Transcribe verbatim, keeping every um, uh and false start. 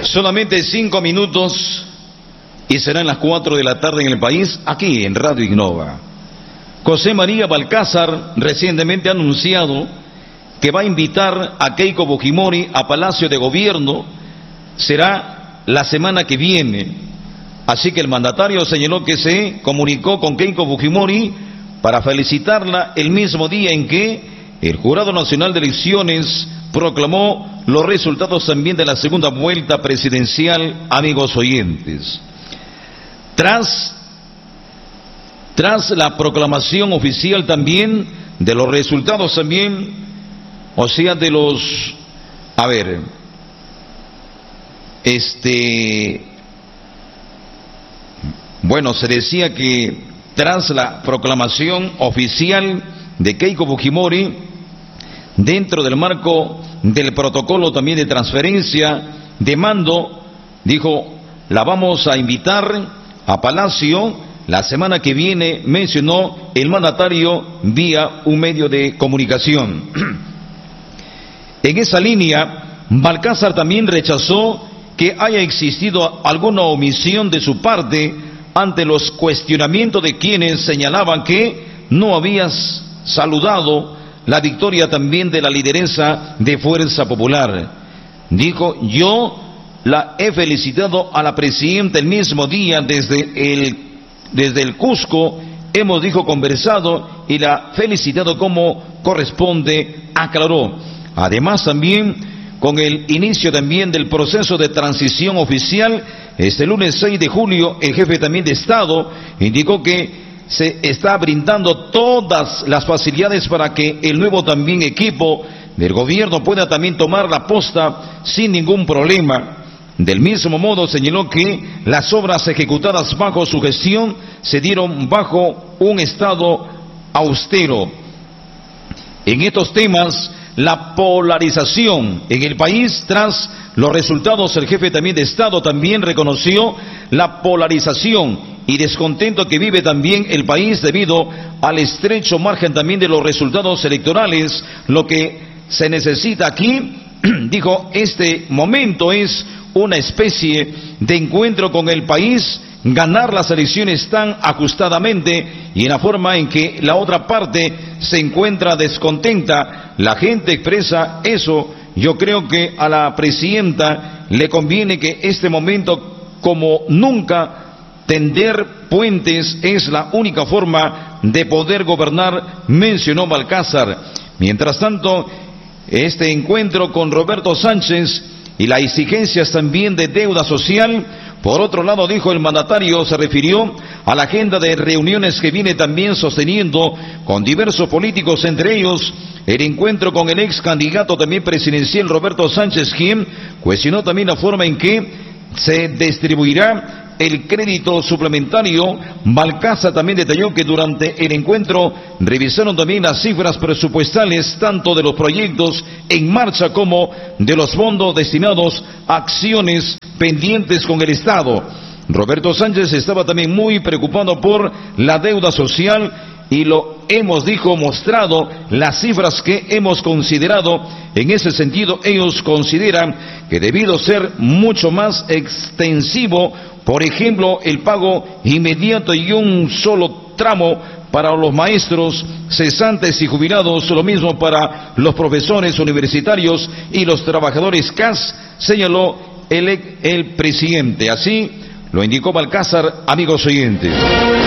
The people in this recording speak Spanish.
Solamente cinco minutos y serán las cuatro de la tarde en el país, aquí en Radio Innova. José María Balcázar recientemente ha anunciado que va a invitar a Keiko Fujimori a Palacio de Gobierno. Será la semana que viene. Así que el mandatario señaló que se comunicó con Keiko Fujimori para felicitarla el mismo día en que el Jurado Nacional de Elecciones proclamó los resultados también de la segunda vuelta presidencial, amigos oyentes. Tras, tras la proclamación oficial también de los resultados también, o sea, de los, a ver, este, bueno, se decía que tras la proclamación oficial de Keiko Fujimori, dentro del marco del protocolo también de transferencia de mando, dijo, la vamos a invitar a Palacio la semana que viene, mencionó el mandatario vía un medio de comunicación. En esa línea, Balcázar también rechazó que haya existido alguna omisión de su parte ante los cuestionamientos de quienes señalaban que no habías saludado la victoria también de la lideresa de Fuerza Popular. Dijo, yo la he felicitado a la presidenta el mismo día desde el, desde el Cusco, hemos, dijo, conversado y la felicitado como corresponde, aclaró. Además también, con el inicio también del proceso de transición oficial, este lunes seis de julio, el jefe también de Estado indicó que se está brindando todas las facilidades para que el nuevo también equipo del gobierno pueda también tomar la posta sin ningún problema. Del mismo modo señaló que las obras ejecutadas bajo su gestión se dieron bajo un estado austero. En estos temas, la polarización en el país tras los resultados, el jefe también de Estado también reconoció la polarización y descontento que vive también el país debido al estrecho margen también de los resultados electorales. Lo que se necesita aquí, dijo, este momento es una especie de encuentro con el país, ganar las elecciones tan ajustadamente y en la forma en que la otra parte se encuentra descontenta, la gente expresa eso. Yo creo que a la presidenta le conviene que este momento, como nunca, tender puentes es la única forma de poder gobernar, mencionó Balcázar. Mientras tanto, este encuentro con Roberto Sánchez y las exigencias también de deuda social, por otro lado, dijo el mandatario, se refirió a la agenda de reuniones que viene también sosteniendo con diversos políticos, entre ellos el encuentro con el ex candidato también presidencial Roberto Sánchez, quien cuestionó también la forma en que se distribuirá el crédito suplementario. Balcázar también detalló que durante el encuentro revisaron también las cifras presupuestales tanto de los proyectos en marcha como de los fondos destinados a acciones pendientes con el Estado. Roberto Sánchez estaba también muy preocupado por la deuda social y lo hemos, dijo, mostrado las cifras que hemos considerado. En ese sentido, ellos consideran que debido ser mucho más extensivo, por ejemplo, el pago inmediato y un solo tramo para los maestros, cesantes y jubilados, lo mismo para los profesores universitarios y los trabajadores C A S, señaló el, el presidente. Así lo indicó Balcázar, amigos oyentes.